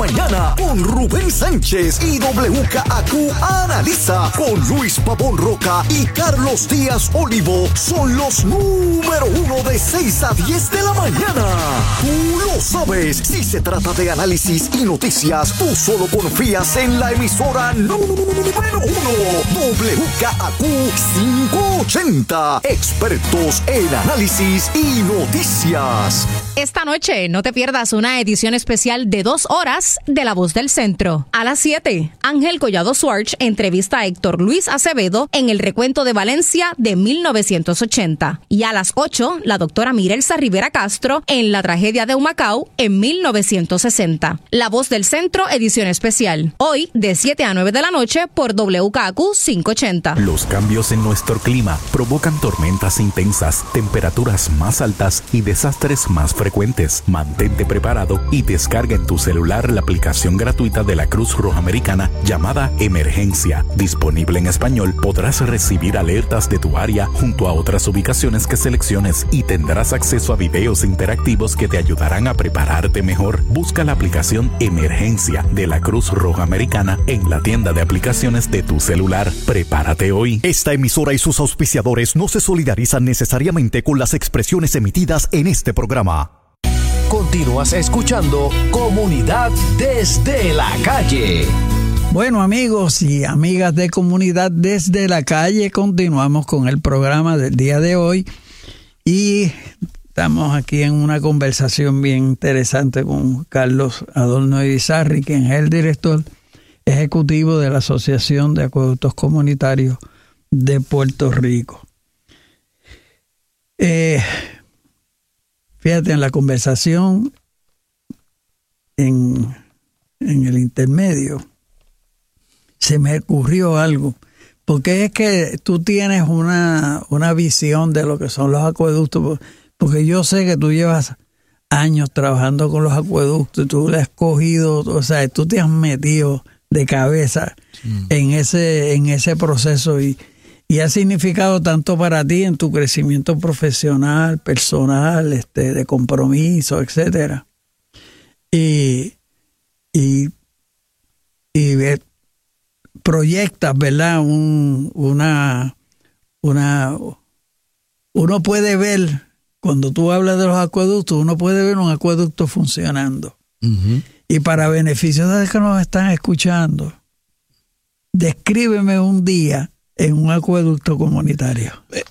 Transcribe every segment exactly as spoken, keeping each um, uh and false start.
mañana con Rubén Sánchez y W K A Q Analiza con Luis Pavón Roca y Carlos Díaz Olivo. Son los número uno de seis a diez de la mañana. Tú lo sabes. Si se trata de análisis y noticias, tú solo confías en la emisora número uno, W K A Q quinientos ochenta. Expertos en análisis y noticias. Esta noche no te pierdas una edición especial de dos horas de La Voz del Centro. A las siete, Ángel Collado Swartz entrevista a Héctor Luis Acevedo en el recuento de Valencia de mil novecientos ochenta. Y a las ocho, la doctora Mirelsa Rivera Castro en la tragedia de Humacao en mil novecientos sesenta. La Voz del Centro, edición especial. Hoy, de siete a nueve de la noche por W K A Q quinientos ochenta. Los cambios en nuestro clima provocan tormentas intensas, temperaturas más altas y desastres más frecuentes. Mantente preparado y descarga en tu celular la aplicación gratuita de la Cruz Roja Americana llamada Emergencia. Disponible en español, podrás recibir alertas de tu área junto a otras ubicaciones que selecciones y tendrás acceso a videos interactivos que te ayudarán a prepararte mejor. Busca la aplicación Emergencia de la Cruz Roja Americana en la tienda de aplicaciones de tu celular. Prepárate hoy. Esta emisora y sus auspiciadores no se solidarizan necesariamente con las expresiones emitidas en este programa. Continúas escuchando Comunidad Desde la Calle. Bueno, amigos y amigas de Comunidad Desde la Calle, continuamos con el programa del día de hoy y estamos aquí en una conversación bien interesante con Carlos Adorno Irizarry, quien es el director ejecutivo de la Asociación de Acueductos Comunitarios de Puerto Rico. Eh, fíjate, en la conversación, en, en el intermedio, se me ocurrió algo, porque es que tú tienes una, una visión de lo que son los acueductos, porque yo sé que tú llevas años trabajando con los acueductos, y tú le has cogido, o sea, tú te has metido de cabeza mm. en ese en ese proceso y, y ha significado tanto para ti en tu crecimiento profesional, personal, este, de compromiso, etcétera. Y y, y ve, proyectas, ¿verdad? Un, una una uno puede ver cuando tú hablas de los acueductos, uno puede ver un acueducto funcionando. Uh-huh. Y para beneficio de los que nos están escuchando, descríbeme un día en un acueducto comunitario.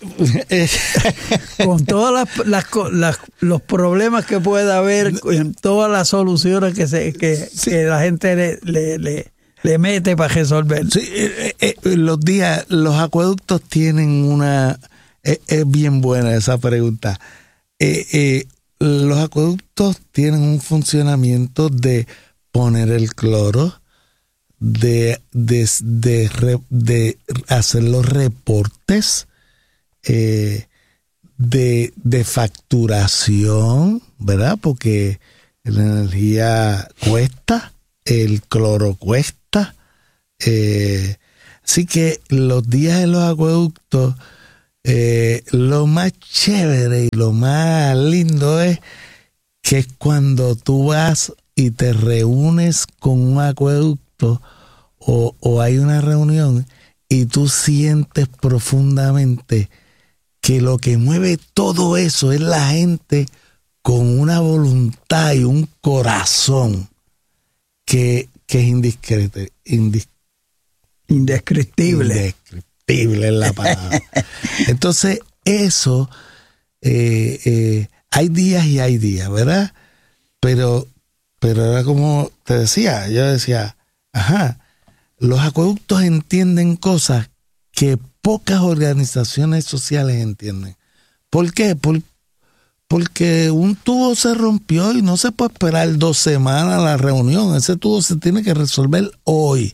Con todos las, las, las, los problemas que pueda haber, con todas las soluciones que, se, que, sí. que la gente le, le, le, le mete para resolver. Sí, eh, eh, los días, los acueductos tienen una... Eh, es bien buena esa pregunta. Eh, eh, Los acueductos tienen un funcionamiento de poner el cloro, de, de, de, de, de hacer los reportes, eh, de, de facturación, ¿verdad? Porque la energía cuesta, el cloro cuesta. Eh, así que los días en los acueductos, Eh, lo más chévere y lo más lindo es que es cuando tú vas y te reúnes con un acueducto o, o hay una reunión y tú sientes profundamente que lo que mueve todo eso es la gente con una voluntad y un corazón que, que es indiscrete, indis, indescriptible. indescriptible. Es la palabra. Entonces, eso, eh, eh, hay días y hay días, ¿verdad? Pero, pero era como te decía, yo decía, ajá, los acueductos entienden cosas que pocas organizaciones sociales entienden. ¿Por qué? Por, porque un tubo se rompió y no se puede esperar dos semanas a la reunión. Ese tubo se tiene que resolver hoy.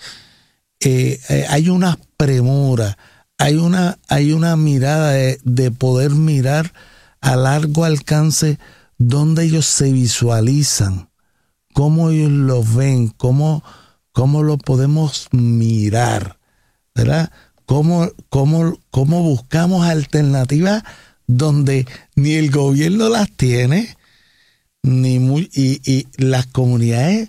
Eh, eh, hay una premura, hay una, hay una mirada de, de poder mirar a largo alcance donde ellos se visualizan, cómo ellos lo ven, cómo, cómo lo podemos mirar, ¿verdad? Cómo, cómo, cómo buscamos alternativas donde ni el gobierno las tiene, ni muy, y, y las comunidades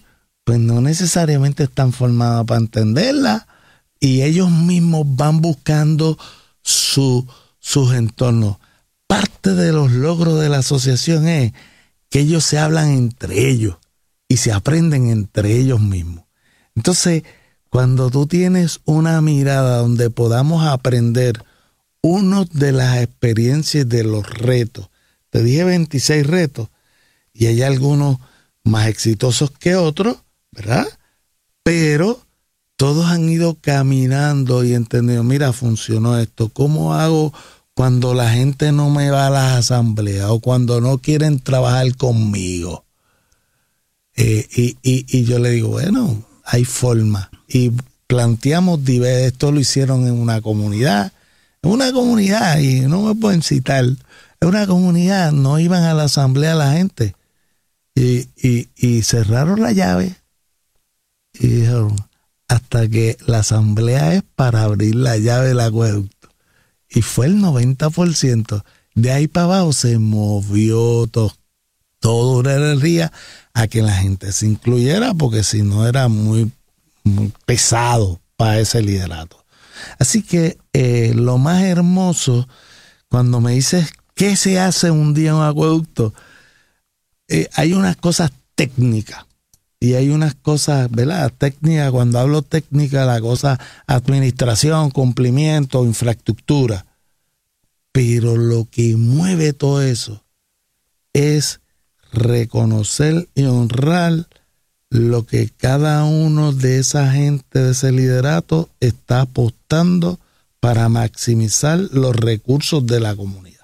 pues no necesariamente están formados para entenderla y ellos mismos van buscando su, sus entornos. Parte de los logros de la asociación es que ellos se hablan entre ellos y se aprenden entre ellos mismos. Entonces, cuando tú tienes una mirada donde podamos aprender una de las experiencias de los retos, te dije veintiséis retos, y hay algunos más exitosos que otros, ¿verdad? Pero todos han ido caminando y entendiendo, mira, funcionó esto. ¿Cómo hago cuando la gente no me va a las asambleas o cuando no quieren trabajar conmigo? Eh, y, y, y yo le digo, bueno, hay forma. Y planteamos diversos, esto lo hicieron en una comunidad, en una comunidad, y no me pueden citar, en una comunidad no iban a la asamblea la gente. Y, y, y cerraron la llave y dijeron, hasta que la asamblea es para abrir la llave del acueducto. Y fue el noventa por ciento. De ahí para abajo se movió todo, toda una energía a que la gente se incluyera, porque si no era muy, muy pesado para ese liderato. Así que eh, lo más hermoso, cuando me dices qué se hace un día en un acueducto, Eh, hay unas cosas técnicas y hay unas cosas, ¿verdad? Técnicas, cuando hablo técnica, la cosa administración, cumplimiento, infraestructura. Pero lo que mueve todo eso es reconocer y honrar lo que cada uno de esa gente de ese liderato está apostando para maximizar los recursos de la comunidad.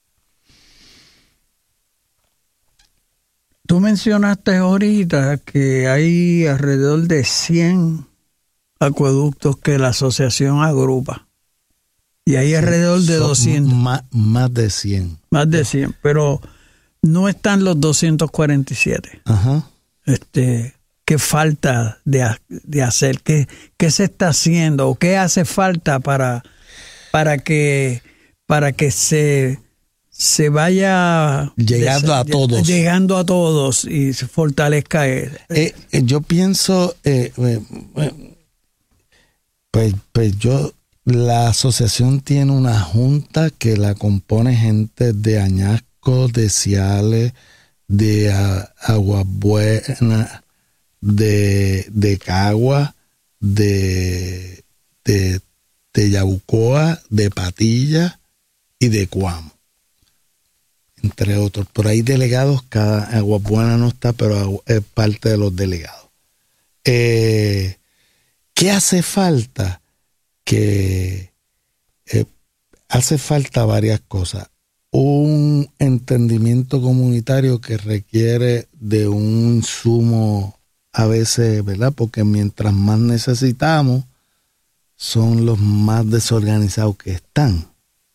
Tú mencionaste ahorita que hay alrededor de cien acueductos que la asociación agrupa. Y hay alrededor de Son doscientos. Más, más de cien. Más de cien, pero no están los doscientos cuarenta y siete. Ajá. Este, ¿qué falta de, de hacer? ¿Qué, ¿Qué se está haciendo? ¿O qué hace falta para, para que, para que se... se vaya llegando a todos llegando a todos y se fortalezca eh, eh, yo pienso eh, eh, pues, pues yo la asociación tiene una junta que la compone gente de Añasco, de Ciales, de uh, Aguabuena, de, de Cagua, de, de, de Yabucoa, de Patilla y de Cuamo, entre otros. Por ahí delegados, cada Aguabuena no está, pero es parte de los delegados. Eh, ¿Qué hace falta? Que eh, hace falta varias cosas. Un entendimiento comunitario que requiere de un insumo a veces, ¿verdad? Porque mientras más necesitamos, son los más desorganizados que están.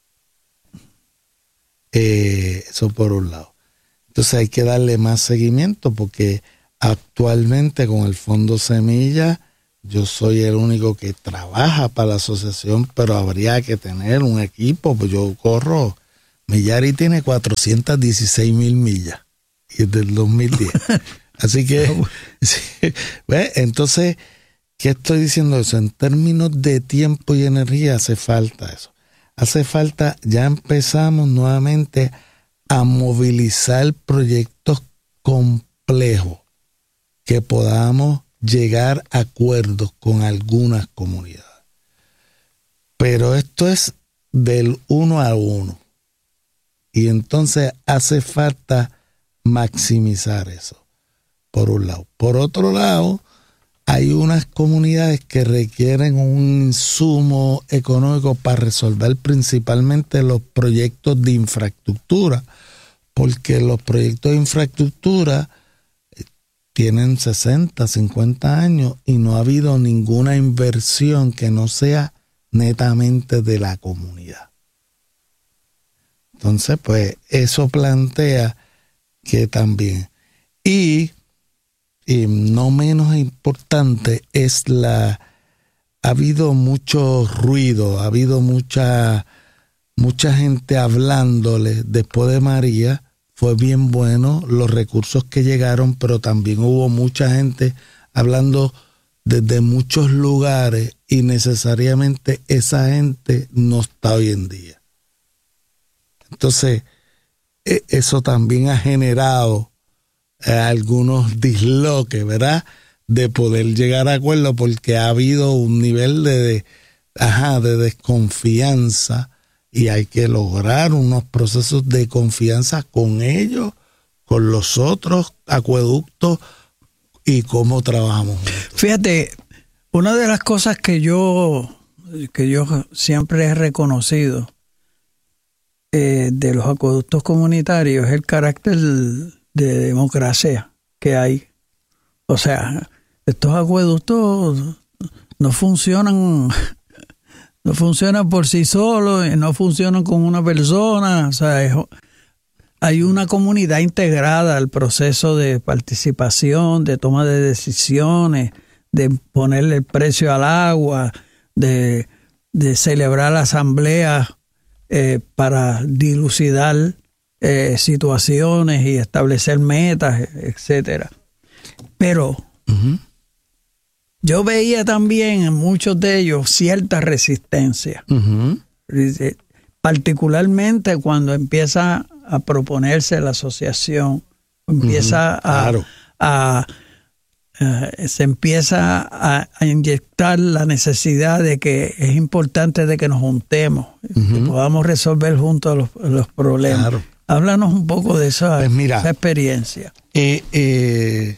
Eh, eso por un lado. Entonces hay que darle más seguimiento, porque actualmente con el Fondo Semilla yo soy el único que trabaja para la asociación, pero habría que tener un equipo. Pues yo corro, Millari tiene cuatrocientas dieciséis mil millas y es del dos mil diez. Así que, sí, ¿ves? Entonces, ¿qué estoy diciendo eso? En términos de tiempo y energía hace falta eso. Hace falta, ya empezamos nuevamente a movilizar proyectos complejos que podamos llegar a acuerdos con algunas comunidades. Pero esto es del uno a uno. Y entonces hace falta maximizar eso, por un lado. Por otro lado, hay unas comunidades que requieren un insumo económico para resolver principalmente los proyectos de infraestructura, porque los proyectos de infraestructura tienen sesenta, cincuenta años y no ha habido ninguna inversión que no sea netamente de la comunidad. Entonces, pues, eso plantea que también. Y, y no menos importante es la... Ha habido mucho ruido, ha habido mucha, mucha gente hablándole después de María. Fue bien bueno los recursos que llegaron, pero también hubo mucha gente hablando desde muchos lugares y necesariamente esa gente no está hoy en día. Entonces, eso también ha generado eh, algunos disloques, ¿verdad? De poder llegar a acuerdo, porque ha habido un nivel de, de, ajá, de desconfianza y hay que lograr unos procesos de confianza con ellos, con los otros acueductos y cómo trabajamos juntos. Fíjate, una de las cosas que yo, que yo siempre he reconocido eh, de los acueductos comunitarios es el carácter de democracia que hay. O sea, estos acueductos no funcionan, no funcionan por sí solos, no funcionan con una persona. O sea, es, hay una comunidad integrada al proceso de participación, de toma de decisiones, de ponerle el precio al agua, de, de celebrar asambleas eh, para dilucidar eh, situaciones y establecer metas, etcétera. Pero uh-huh. yo veía también en muchos de ellos cierta resistencia, uh-huh. particularmente cuando empieza a proponerse la asociación, empieza uh-huh. claro. a, a Uh, se empieza a, a inyectar la necesidad de que es importante de que nos juntemos, uh-huh. que podamos resolver juntos los, los problemas. Claro. Háblanos un poco de esa, pues mira, esa experiencia. Eh, eh,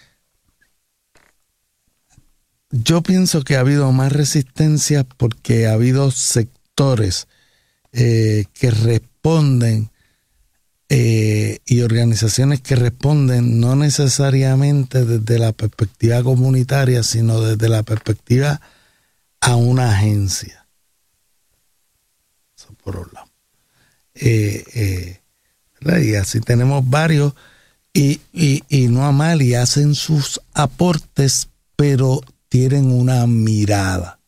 yo pienso que ha habido más resistencia porque ha habido sectores eh, que responden Eh, y organizaciones que responden no necesariamente desde la perspectiva comunitaria, sino desde la perspectiva a una agencia. Eso por un lado. Eh, eh, y así tenemos varios, y, y, y no a mal, y hacen sus aportes, pero tienen una mirada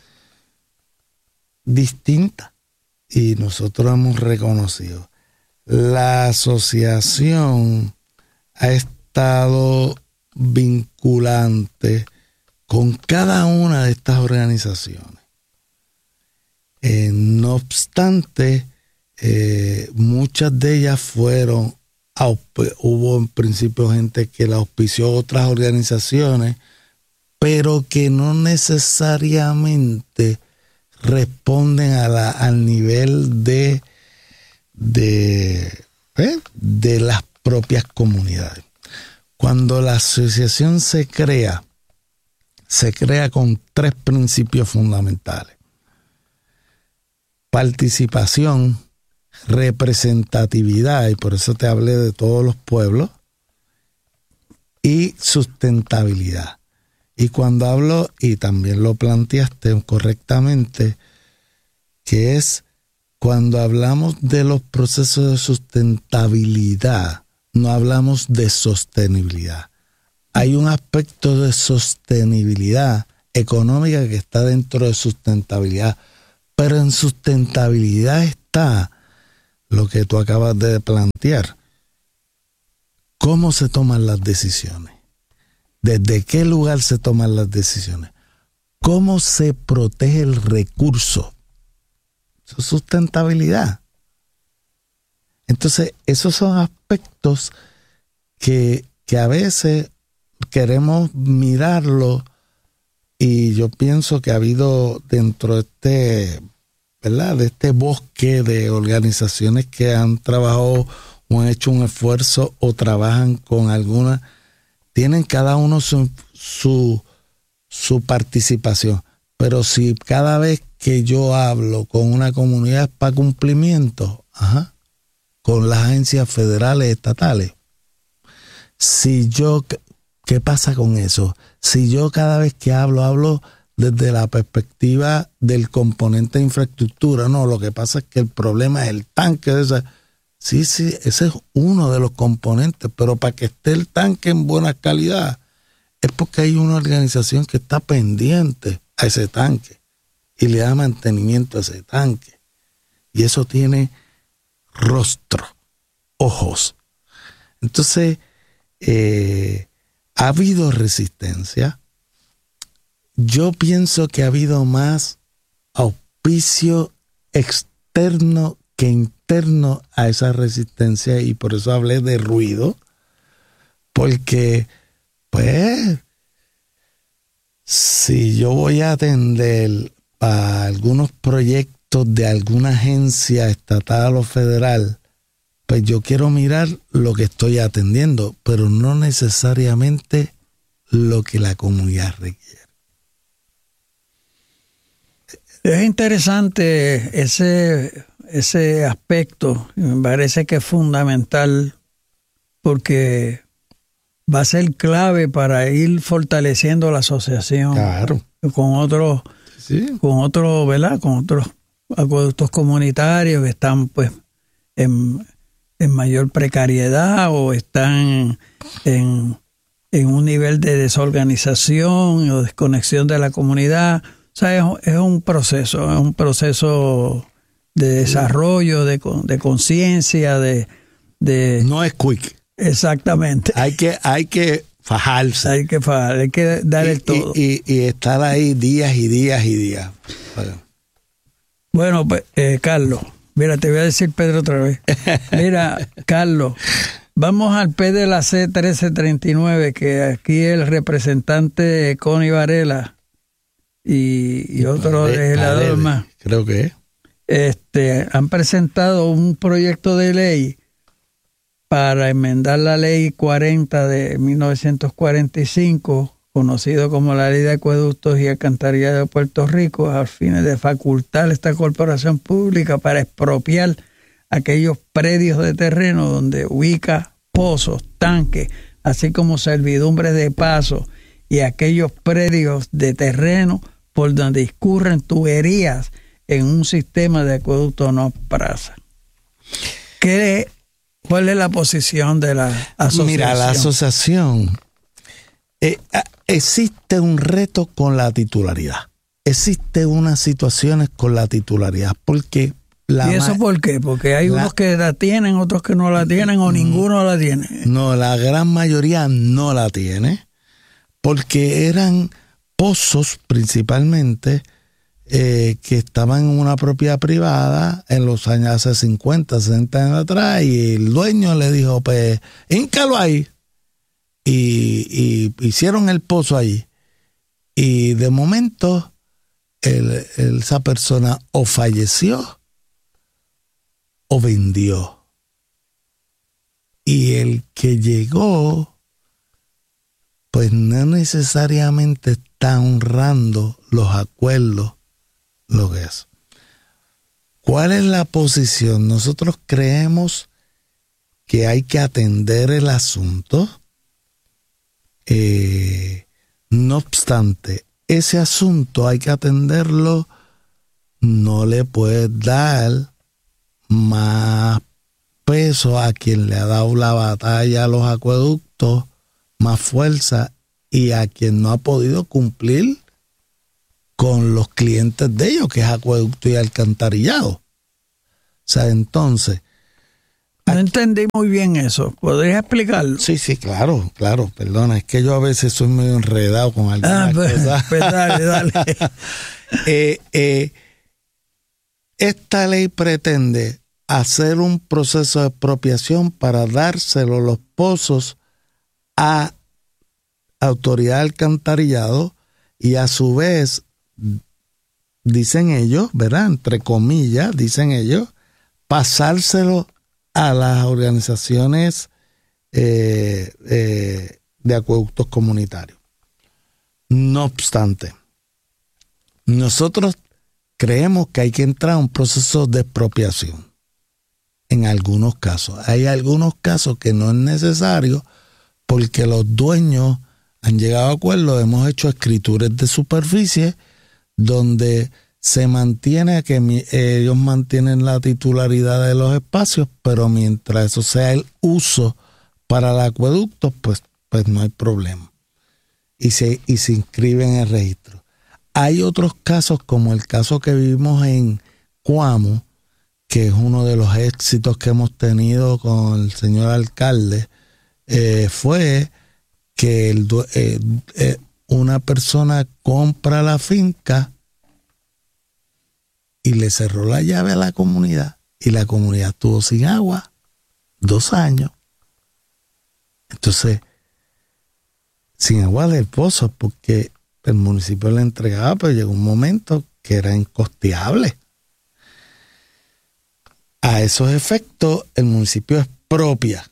distinta, y nosotros hemos reconocido. La asociación ha estado vinculante con cada una de estas organizaciones. Eh, no obstante, eh, muchas de ellas fueron, hubo en principio gente que la auspició otras organizaciones, pero que no necesariamente responden a la, al nivel de De, ¿eh? de las propias comunidades. Cuando la asociación se crea, se crea con tres principios fundamentales: participación, representatividad, y por eso te hablé de todos los pueblos, y sustentabilidad. Y cuando hablo, y también lo planteaste correctamente, que es cuando hablamos de los procesos de sustentabilidad, no hablamos de sostenibilidad. Hay un aspecto de sostenibilidad económica que está dentro de sustentabilidad, pero en sustentabilidad está lo que tú acabas de plantear. ¿Cómo se toman las decisiones? ¿Desde qué lugar se toman las decisiones? ¿Cómo se protege el recurso? Su sustentabilidad. Entonces, esos son aspectos que, que a veces queremos mirarlo, y yo pienso que ha habido dentro de este, ¿verdad?, de este bosque de organizaciones que han trabajado o han hecho un esfuerzo o trabajan con alguna, tienen cada uno su, su, su participación. Pero si cada vez que yo hablo con una comunidad es para cumplimiento, ajá, con las agencias federales, estatales, si yo, ¿qué pasa con eso? Si yo cada vez que hablo, hablo desde la perspectiva del componente de infraestructura, no, lo que pasa es que el problema es el tanque de esa. Sí, sí, ese es uno de los componentes, pero para que esté el tanque en buena calidad es porque hay una organización que está pendiente a ese tanque y le da mantenimiento a ese tanque, y eso tiene rostro, ojos. Entonces, eh, ha habido resistencia. Yo pienso que ha habido más auspicio externo que interno a esa resistencia, y por eso hablé de ruido, porque pues si yo voy a atender a algunos proyectos de alguna agencia estatal o federal, pues yo quiero mirar lo que estoy atendiendo, pero no necesariamente lo que la comunidad requiere. Es interesante ese, ese aspecto, me parece que es fundamental, porque va a ser clave para ir fortaleciendo la asociación. Claro. Con otros, sí. con otros, ¿verdad? Con otros acueductos comunitarios que están pues en, en mayor precariedad o están en, en un nivel de desorganización o desconexión de la comunidad. O sea, es, es un proceso, es un proceso de desarrollo, de, de conciencia, de, de... No es quick. Exactamente. Hay que, hay que fajarse. Hay que fajar, hay que dar y, el todo. Y, y, y estar ahí días y días y días. Bueno, bueno pues, eh, Carlos, mira, te voy a decir Pedro otra vez. Mira, Carlos, vamos al P de la C trece treinta y nueve, que aquí el representante Connie Varela y, y otro legislador más. Creo que este, han presentado un proyecto de ley para enmendar la ley cuarenta de mil novecientos cuarenta y cinco, conocido como la Ley de Acueductos y Alcantarillado de Puerto Rico, a fines de facultar esta corporación pública para expropiar aquellos predios de terreno donde ubica pozos, tanques, así como servidumbres de paso, y aquellos predios de terreno por donde discurren tuberías en un sistema de acueducto no praza. ¿Qué ¿Cuál es la posición de la asociación? Mira, la asociación, eh, existe un reto con la titularidad. Existe unas situaciones con la titularidad. Porque la ¿Y eso ma- por qué? Porque hay la, unos que la tienen, otros que no la tienen, o ninguno la tiene. No, la gran mayoría no la tiene, porque eran pozos principalmente, Eh, que estaban en una propiedad privada en los años hace cincuenta, sesenta años atrás, y el dueño le dijo, pues, híncalo ahí. Y, y hicieron el pozo ahí. Y de momento, el, el, esa persona o falleció o vendió. Y el que llegó, pues no necesariamente está honrando los acuerdos. Lo que es. ¿Cuál es la posición? Nosotros creemos que hay que atender el asunto. Eh, no obstante, ese asunto hay que atenderlo. No le puedes dar más peso a quien le ha dado la batalla a los acueductos, más fuerza, y a quien no ha podido cumplir con los clientes de ellos, que es acueducto y alcantarillado. O sea, entonces... No aquí, entendí muy bien eso. ¿Podrías explicarlo? Sí, sí, claro, claro. Perdona, es que yo a veces soy medio enredado con algunas ah, pues, cosas. Pues dale, dale. eh, eh, esta ley pretende hacer un proceso de expropiación para dárselo los pozos a autoridad de alcantarillado, y a su vez, dicen ellos, ¿verdad? Entre comillas, dicen ellos, pasárselo a las organizaciones eh, eh, de acueductos comunitarios. No obstante, nosotros creemos que hay que entrar a un proceso de expropiación. En algunos casos. Hay algunos casos que no es necesario, porque los dueños han llegado a acuerdos, hemos hecho escrituras de superficie donde se mantiene que mi, ellos mantienen la titularidad de los espacios, pero mientras eso sea el uso para el acueducto, pues, pues no hay problema. Y se, y se inscribe en el registro. Hay otros casos, como el caso que vivimos en Cuamo, que es uno de los éxitos que hemos tenido con el señor alcalde, eh, fue que el, eh, eh, una persona compra la finca y le cerró la llave a la comunidad y la comunidad estuvo sin agua dos años. Entonces, sin agua del pozo, porque el municipio le entregaba, pero llegó un momento que era incosteable. A esos efectos, el municipio expropia.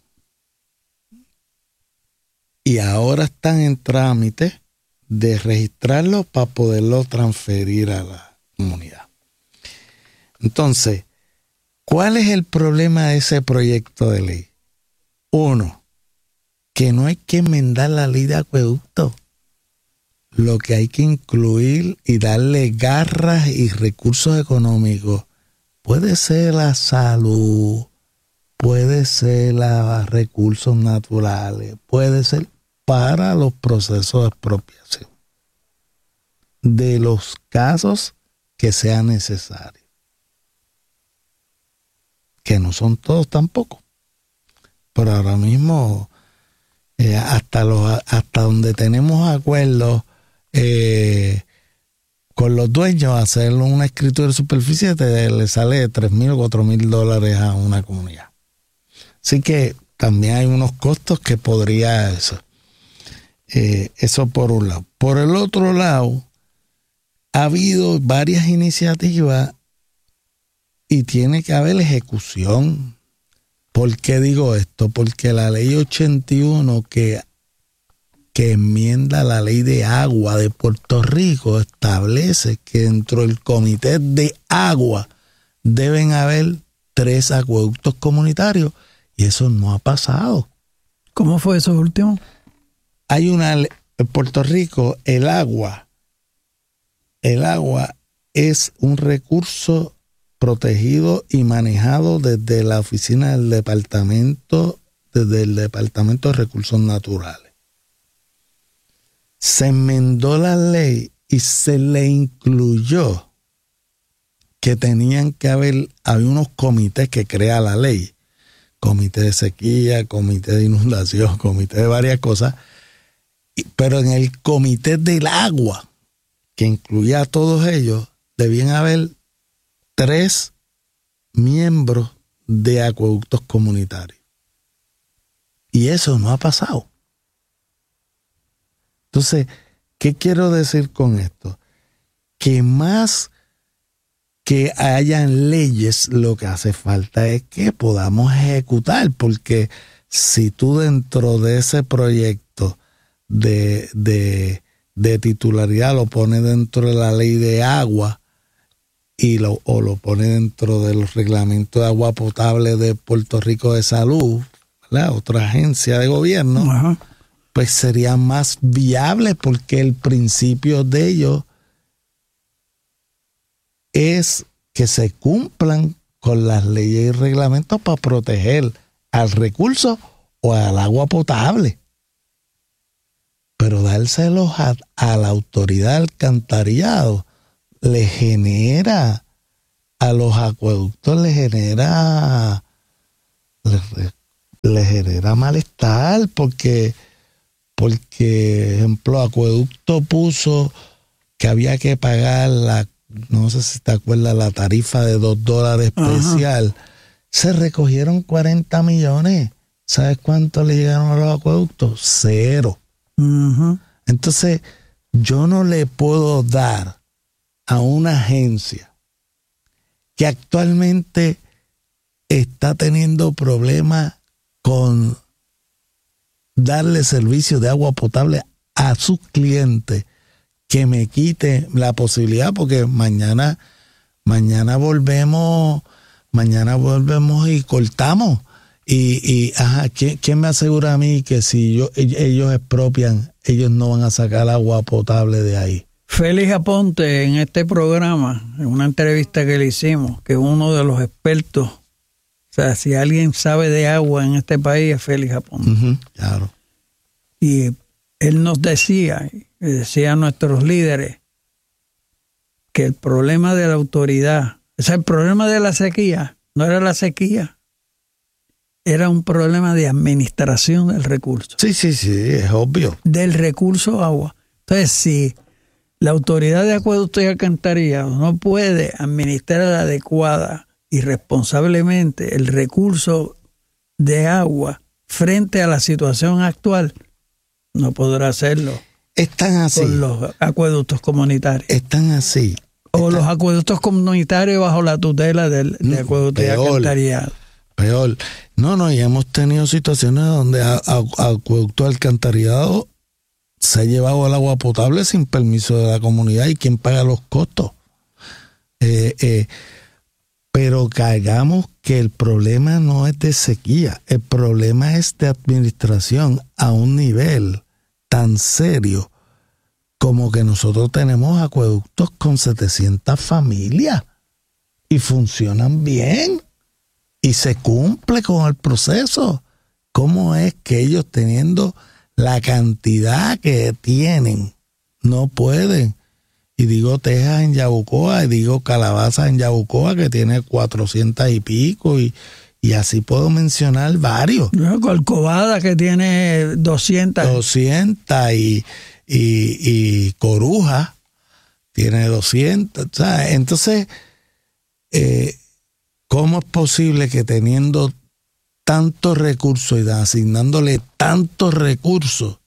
Y ahora están en trámite de registrarlo para poderlo transferir a la comunidad. Entonces, ¿cuál es el problema de ese proyecto de ley? Uno, que no hay que enmendar la ley de acueducto. Lo que hay que incluir y darle garras y recursos económicos puede ser la salud, puede ser los recursos naturales, puede ser para los procesos de expropiación, de los casos que sea necesario, que no son todos tampoco, pero ahora mismo eh, hasta los hasta donde tenemos acuerdos eh, con los dueños, hacer una escritura de superficie te, le sale de tres mil o cuatro mil dólares a una comunidad. Así que también hay unos costos que podría eso. Eh, eso por un lado. Por el otro lado, ha habido varias iniciativas y tiene que haber ejecución. ¿Por qué digo esto? Porque la ley ochenta y uno que, que enmienda la ley de agua de Puerto Rico establece que dentro del comité de agua deben haber tres acueductos comunitarios y eso no ha pasado. ¿Cómo fue eso último? Hay una, en Puerto Rico, el agua, el agua es un recurso protegido y manejado desde la oficina del departamento, desde el Departamento de Recursos Naturales. Se enmendó la ley y se le incluyó que tenían que haber, había unos comités que crea la ley, comité de sequía, comité de inundación, comité de varias cosas, pero en el comité del agua, que incluía a todos ellos, debían haber tres miembros de acueductos comunitarios. Y eso no ha pasado. Entonces, ¿qué quiero decir con esto? Que más que hayan leyes, lo que hace falta es que podamos ejecutar, porque si tú dentro de ese proyecto de, de, de titularidad lo pones dentro de la ley de agua y lo, o lo pones dentro de los reglamentos de agua potable de Puerto Rico de Salud, ¿verdad? Otra agencia de gobierno, ajá, pues sería más viable porque el principio de ello es que se cumplan con las leyes y reglamentos para proteger al recurso o al agua potable. Pero dárselos a, a la autoridad de alcantarillado le genera, a los acueductos le genera, le, le genera malestar porque, porque, ejemplo, Acueducto puso que había que pagar la, no sé si te acuerdas, la tarifa de dos dólares especial. Ajá. Se recogieron cuarenta millones. ¿Sabes cuánto le llegaron a los acueductos? Cero. Uh-huh. Entonces, yo no le puedo dar a una agencia que actualmente está teniendo problemas con darle servicio de agua potable a sus clientes, que me quite la posibilidad, porque mañana, mañana volvemos, mañana volvemos y cortamos. Y, y ajá, ¿quién, ¿quién me asegura a mí que si yo, ellos expropian, ellos no van a sacar agua potable de ahí? Félix Aponte, en este programa, en una entrevista que le hicimos, que uno de los expertos, o sea, si alguien sabe de agua en este país es Félix Aponte. Uh-huh, claro. Y él nos decía, y decía a nuestros líderes, que el problema de la autoridad, o sea, el problema de la sequía, no era la sequía, era un problema de administración del recurso. Sí, sí, sí, es obvio. Del recurso agua. Entonces, si la autoridad de acueducto y alcantarillado no puede administrar adecuada y responsablemente el recurso de agua frente a la situación actual, no podrá hacerlo. Están así. Con los acueductos comunitarios. Están así. O Están... los acueductos comunitarios bajo la tutela del de acueducto y alcantarillado. Peor. No, no, y hemos tenido situaciones donde a, a, acueducto alcantarillado se ha llevado el agua potable sin permiso de la comunidad y quién paga los costos. Eh, eh, pero caigamos que el problema no es de sequía, el problema es de administración a un nivel tan serio como que nosotros tenemos acueductos con setecientas familias y funcionan bien. Y se cumple con el proceso. ¿Cómo es que ellos, teniendo la cantidad que tienen, no pueden? Y digo Texas en Yabucoa, y digo Calabaza en Yabucoa, que tiene cuatrocientas y pico, y, y así puedo mencionar varios. Corcovada, que tiene doscientas. doscientas, y, y, y Coruja tiene doscientas. ¿Sabes? Entonces, eh, ¿cómo es posible que teniendo tantos recursos y asignándole tantos recursos,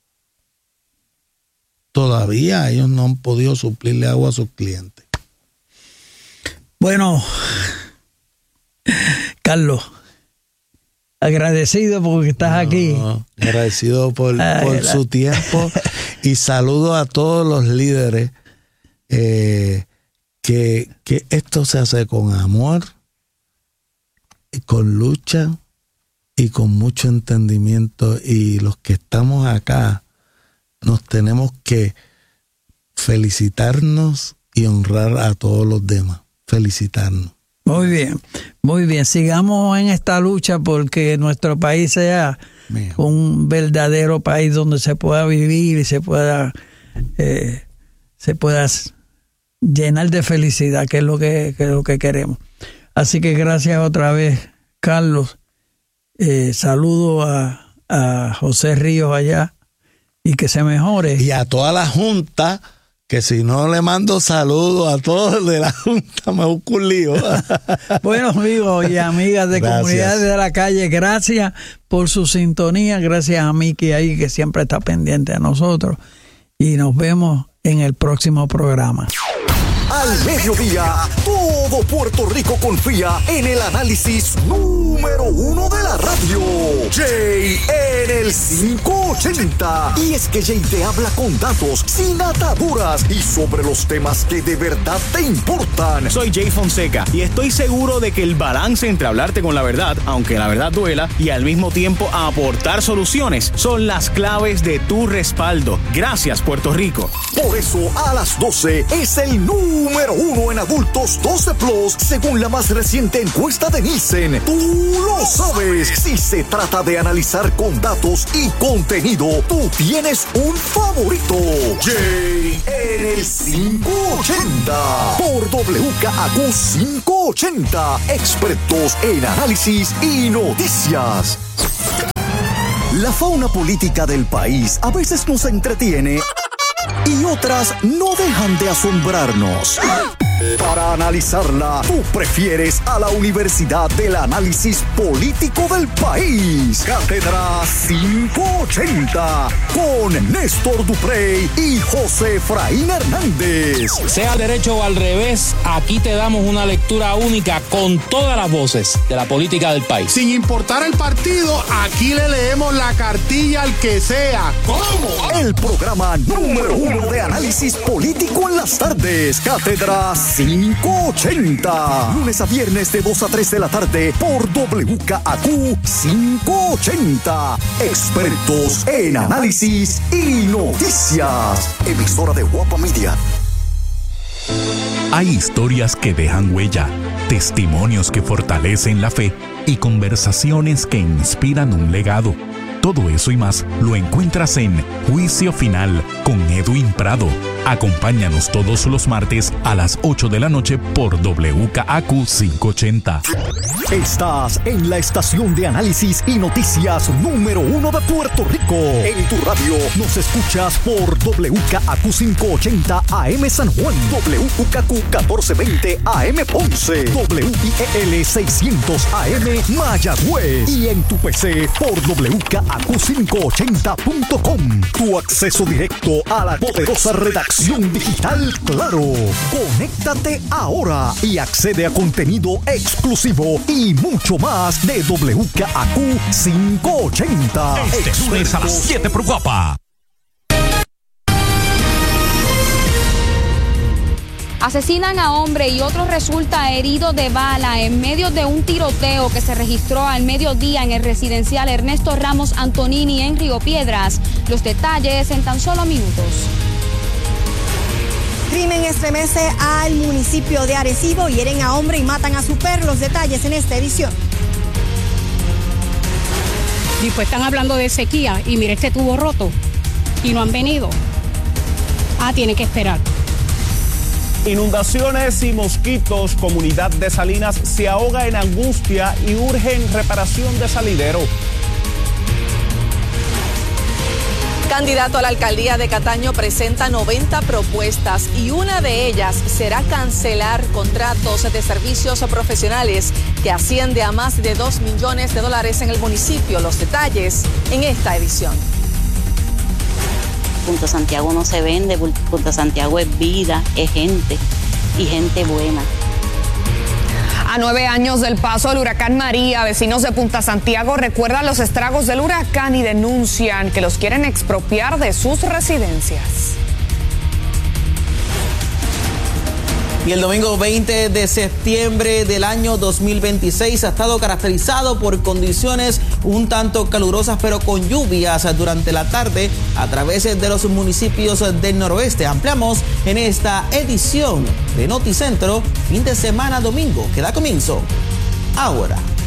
todavía ellos no han podido suplirle agua a sus clientes? Bueno, Carlos, agradecido porque estás no, aquí. Agradecido por, Ay, por la... su tiempo y saludo a todos los líderes eh, que, que esto se hace con amor, con lucha y con mucho entendimiento, y los que estamos acá nos tenemos que felicitarnos y honrar a todos los demás. Felicitarnos. Muy bien, muy bien. Sigamos en esta lucha porque nuestro país sea Mejor. un verdadero país donde se pueda vivir y se pueda eh, se pueda llenar de felicidad, que es lo que, que es lo que queremos. Así que gracias otra vez, Carlos. Eh, saludo a, a José Ríos allá y que se mejore. Y a toda la Junta, que si no le mando saludos a todos de la Junta, me busco un lío. Bueno, amigos y amigas de gracias. Comunidades de la Calle, gracias por su sintonía. Gracias a Miki ahí, que siempre está pendiente a nosotros. Y nos vemos en el próximo programa. Al mediodía, todo Puerto Rico confía en el análisis número uno de la radio. Jay en el quinientos ochenta. Y es que Jay te habla con datos, sin ataduras y sobre los temas que de verdad te importan. Soy Jay Fonseca y estoy seguro de que el balance entre hablarte con la verdad, aunque la verdad duela, y al mismo tiempo aportar soluciones, son las claves de tu respaldo. Gracias, Puerto Rico. Por eso, a las doce es el número Número uno en adultos doce plus, según la más reciente encuesta de Nielsen. Tú lo sabes. Si se trata de analizar con datos y contenido, tú tienes un favorito. Jay en el quinientos ochenta. Por W K A Q quinientos ochenta. Expertos en análisis y noticias. La fauna política del país a veces nos entretiene y otras no dejan de asombrarnos. Para analizarla, tú prefieres a la Universidad del Análisis Político del País. Cátedra quinientos ochenta con Néstor Duprey y José Efraín Hernández. Sea al derecho o al revés, aquí te damos una lectura única con todas las voces de la política del país. Sin importar el partido, aquí le leemos la cartilla al que sea. ¿Cómo? El programa número uno de análisis político en las tardes. Cátedra quinientos ochenta. Lunes a viernes de dos a tres de la tarde por W K A Q quinientos ochenta. Expertos en análisis y noticias. Emisora de Guapa Media. Hay historias que dejan huella, testimonios que fortalecen la fe y conversaciones que inspiran un legado. Todo eso y más lo encuentras en Juicio Final con Edwin Prado, Acompáñanos todos los martes a las ocho de la noche por W K A Q quinientos ochenta. Estás en la estación de análisis y noticias número uno de Puerto Rico. En tu radio nos escuchas por W K A Q quinientos ochenta A M San Juan, W K Q catorce veinte A M Ponce, W I E L seiscientos A M Mayagüez y en tu P C por W K A Q quinientos ochenta punto com. Tu acceso directo a la poderosa redacción digital Claro. Conéctate ahora y accede a contenido exclusivo y mucho más de W K A Q quinientos ochenta. Este lunes a las siete por Guapa. Asesinan a hombre y otro resulta herido de bala en medio de un tiroteo que se registró al mediodía en el residencial Ernesto Ramos Antonini en Río Piedras. Los detalles en tan solo minutos. Crimen estremece al municipio de Arecibo, hieren a hombre y matan a su perro. Los detalles en esta edición. Y pues están hablando de sequía y mire este tubo roto y no han venido. Ah, tienen que esperar. Inundaciones y mosquitos. Comunidad de Salinas se ahoga en angustia y urgen reparación de salidero. Candidato a la alcaldía de Cataño presenta noventa propuestas y una de ellas será cancelar contratos de servicios profesionales que asciende a más de dos millones de dólares en el municipio. Los detalles en esta edición. Punta Santiago no se vende, Punta Santiago es vida, es gente y gente buena. A nueve años del paso del huracán María, vecinos de Punta Santiago recuerdan los estragos del huracán y denuncian que los quieren expropiar de sus residencias. Y el domingo veinte de septiembre del año dos mil veintiséis ha estado caracterizado por condiciones un tanto calurosas, pero con lluvias durante la tarde a través de los municipios del noroeste. Ampliamos en esta edición de Noticentro, fin de semana domingo, que da comienzo ahora.